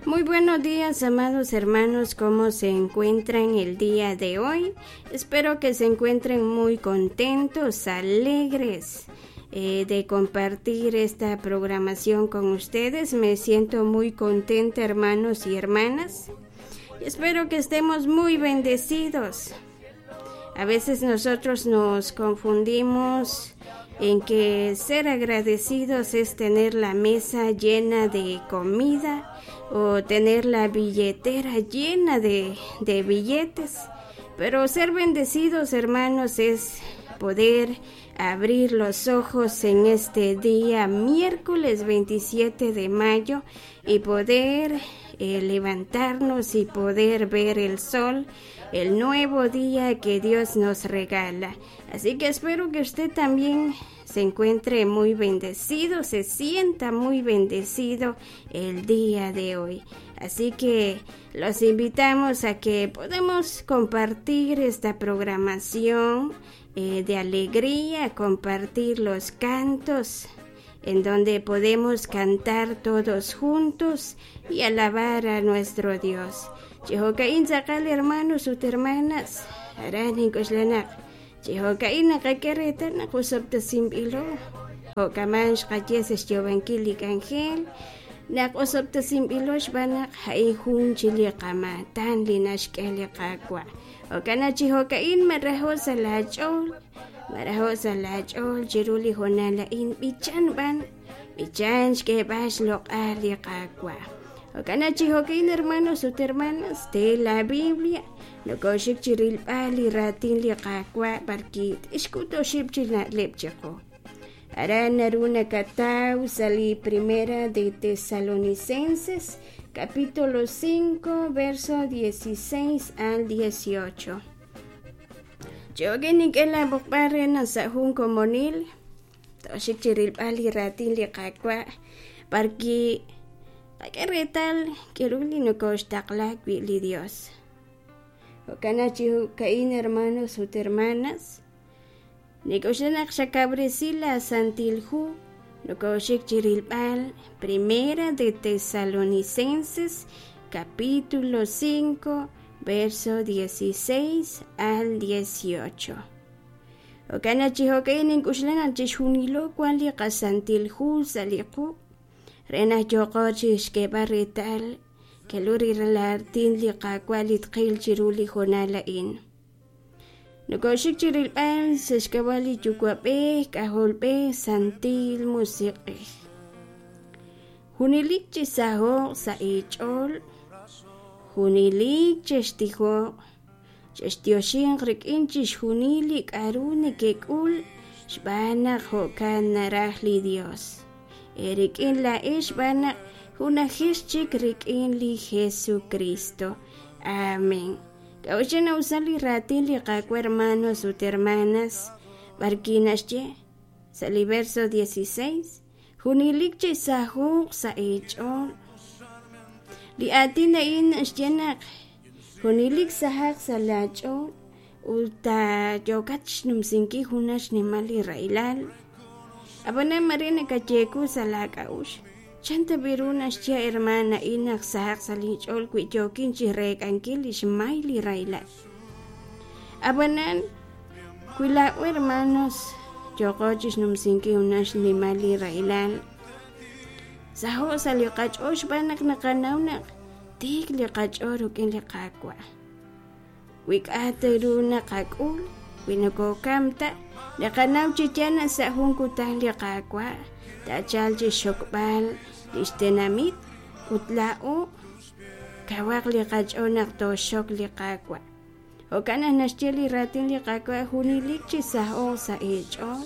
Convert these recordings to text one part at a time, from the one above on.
Muy buenos días, amados hermanos, ¿cómo se encuentran el día de hoy? Espero que se encuentren muy contentos, alegres de compartir esta programación con ustedes. Me siento muy contenta, hermanos y hermanas. Espero que estemos muy bendecidos. A veces nosotros nos confundimos en que ser agradecidos es tener la mesa llena de comida o tener la billetera llena de billetes. Pero ser bendecidos, hermanos, es poder abrir los ojos en este día, miércoles 27 de mayo, y poder levantarnos y poder ver el sol, el nuevo día que Dios nos regala. Así que espero que usted también se encuentre muy bendecido, se sienta muy bendecido el día de hoy. Así que los invitamos a que podamos compartir esta programación de alegría, compartir los cantos en donde podemos cantar todos juntos y alabar a nuestro Dios. Jehocaín Zakal, hermanos y hermanas, Arani Koslanak, Jehocaín Nakakereta Nakusopta Simbilo, Hokamansh Kayeses Jovankilik Angel, Nakusopta Simbilosh Banak Haihun Chilikama, Tan Linash Kelikakwa, Okana Jehocaín Marahosa Lachol, Marahosa Lachol, Jiruli Honala in Bichan Ban, Bichan Shkebash Lok Alikakwa. Okana Jehocaín, hermanos y hermanas, de la Biblia, no koshik chiril pali ratin li kakwa barkit, escuto shipchina lepcheco. Harán aruna catau sali primera de Tesalonicenses, capítulo 5, verso 16 al 18. Yo que ni que la bokpare na sahun komonil, toshik chiril pali ratin li kakwa barkit. ¿Qué retal queruli no costaklak bili Dios? Okana Jehocaín, hermanos y hermanas, ni koshanak shakabresila santilhu, no koshik chirilpal, primera de Tesalonicenses, capítulo 5, verso 16 al 18. Okana Jehocaín en kushlanak jeshunilo kwali kasantilhu saliku, Rena Jokochish que barrital, que lurilar tinli kakwalit kil chiruli honala in. Nukoshik chiril pan, seskawali chukwape, kaholpe, santil musiki. Hunilik chisaho sa ichol, hunilik chestiho, chestioshin rikin chish hunilik aruni kekul, shbana hokan narahli Dios. Erik in la ishbana hunahishchik rik in li Jesucristo. Amén. Kauchen usali ratin li kakwa, hermanos y hermanas, barkinasche, sali verso 16, hunilikche sahu sa ichol. Li atin na in ashjenak, hunilik sahak sa lachol, ulta yokach numsinki hunash ni mali railal. Abana marina kacheku salakaush. Chanta biruna shia hermana inak sahak salichol kwichokin chirek ankilish maili raila. Abanan kwila hermanos chokochish numsinki unash ni mali railal. Saho salikachosh banak nakanaunak. Tik likachoruk in likakwa. Wikateruna kakul. Winakokamta. Nakanaw chichana sa hungkutang likakwa, tachal chishokbal, listenamit, kutlao, kawak likachon naktoshok likakwa. O kana nastyali ratin likakwa hunilik chisaho sa icho.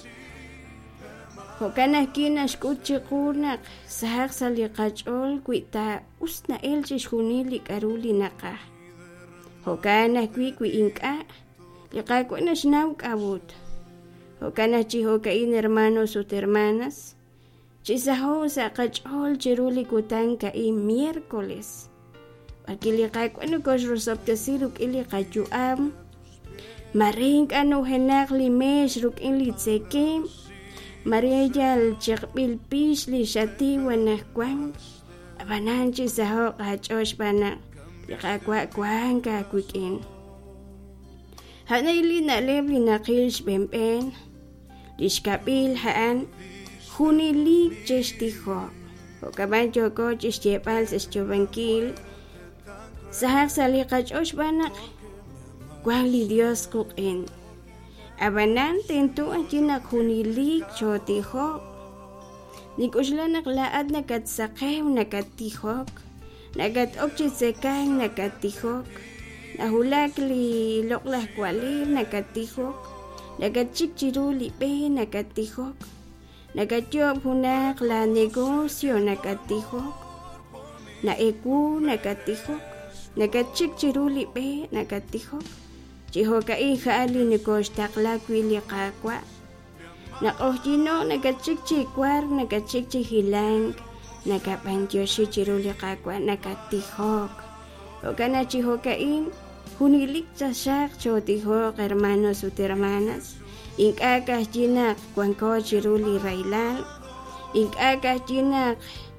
O kana kinashkut chikunak sahak sa likachol kwita usna elchish hunilik aruli naka. O kana kwi inka, likakwa nashnaw kabut. Okana Jehocaín, hermanos y hermanas, chisaho sa kachol chiruli kutan kai miércoles. Akili kakwa kos rosoptasiruk ili kachuam, maring ano henak limesh ruk ili tseke, Maria al chakbil pish li shati wanahkwan, abananchi saho qachosh bana liqaqwa kwanka kukin hanayli na lebli na qilsh bemben lishkabil haan hunilik chestiho o kabancho ko chestepal seschobankil sahak saliqachosh bana kwali Dios kukin abanan tento anchina hunilik chotiho Nikushla laad nakatsaqew nakatihok nagat'ok chisekay nakatihok nahulak li loqlah kwalir nakatihok nagatchikchiru lipe nakatihok nagatyob hunak la negosyo nakatihok naeku nakatihok nagatchikchiru lipe nakatihok chihoka hija ali nikoshtaqla kwili qaqwa Nakohjino nagachikchikwar nagachikchihilang nagapantiyoshi chiruli qaqwa nagatihok okana chihokain hunilik chashaq chotihok hermanos y hermanas ink'akaj chinak kuanko chiruli railal ink'akaj chinak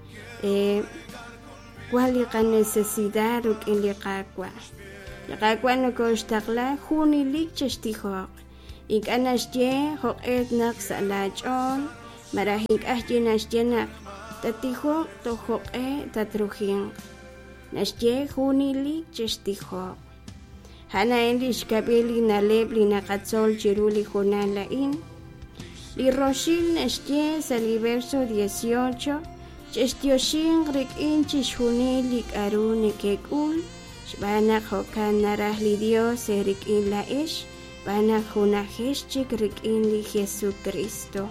kuali qa necesidad uk'in liqaqwa liqaqwa nakoshtaqla hunilik chashtihok Ink'anashye hoq'et naq salach'on marajink'aj nashye naq tatihok tojoq'e tatrujinq nashye junilik chextijok hanaen lixkabili nalebli naqatzol chiruli junalain liroxil nashye saliverso 18 chextioxin rik'in chixjunil lik'aru nikek'ul xb'anaq jokan naraj li Dios rik'in la'ix Bana junajesh chik rik'in li Jesucristo.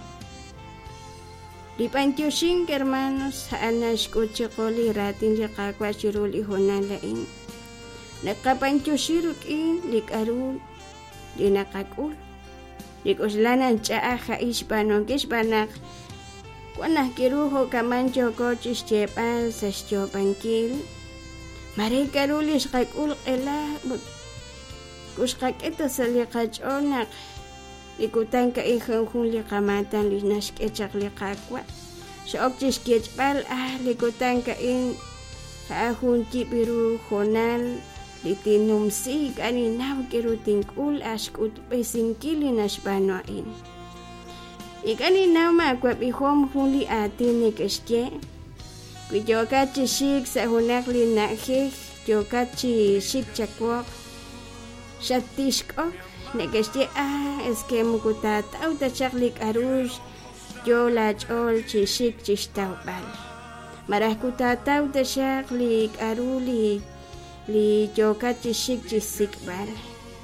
Lipantioshin hermanos ha'anash kuchikoli ratin li qaqwa chiruli hunalain. Naqapantioshin rik'in lik'arul li naqak'ul. Likuslanan cha'aj ha'ish banonkish banak. Kwanaj kirujo kamancho kochis chepal sashchopankil. Marikarulish qak'ul q'ela Kushqak'eta saliqach'onaq likutanka ijanjun liqamatan linashk'echaq liqaqwa xo'ok chixkiechb'al likutanka in ja'ajun tibiru jonal litinumsik aninaw kiru tink'ul axk'utb'esinkil linaxb'ano'in ik'aninaw makwab'ijom jun li atin nik'extye kuyokat chixik sa junaq lina'jej yokat chixik chakwoq Shatishkok negeshye eske mukutataw tachaq lik'arush yo lach'ol chixik chixtawb'al maraj kutataw tachaq lik'aru li yokat chixik chisikb'al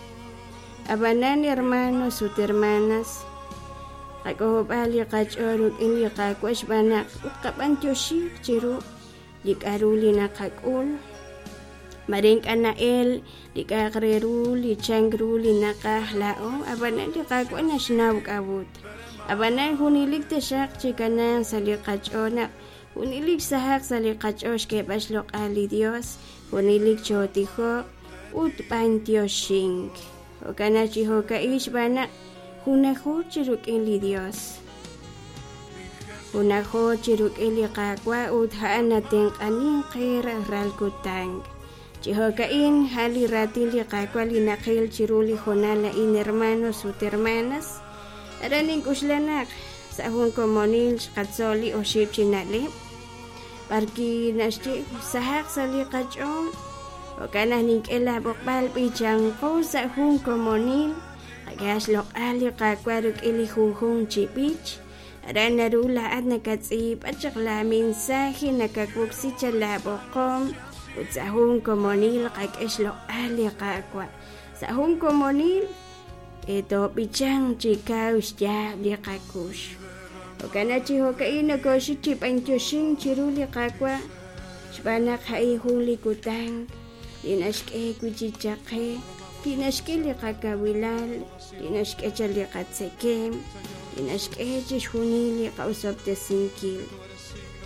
abanan hermanos y hermanas qak'ojb'al liqach'ol ruk'in liqakwax b'anaq uqab'antyoxik chiru lik'aru linaqak'ul Marink'ana'el lik'aqreru lichangru linaqaj la'o abanan liqak'wa naxnaw k'abut abanan junilik taxaq chikanan saliqach'onaq junilik sahaq saliqach'ox keb'ax loq'al li Dios junilik chotijoq utb'antioxink okana chihoka'ix b'anaq junajot chiruk'in li Dios junajot chiruk'in liqak'wa utja'an natinq'anin qir ralkutank Chihokain hali ratin liqaqwa linaqil chiruli jonalain hermanos y hermanas aranin kuxlanak sahun komonil xqatzoli o xibchinalib parki naxti sahaq saliqach'on okana nink'ela boqb'al b'ichanqo sahun komonil qagax loq'al liqaqwa ruk'ili junjun chib'ich aran naru la'at nakatz'ib achaq la mensaje nakakb'uksicha la boqom Sahun komonil qak'ex loq'al liqaqwa sahun komonil eto bichang chikaw xyab liqakush okana chihokain nakoshik chip'antyoshin chiru liqaqwa xb'anaq ja'ijun likutang linashk'e kuchichaqe linashk'e liqakawilal linashk'echa liqatzekem linashk'e chixjunil liqa'usoptesinkil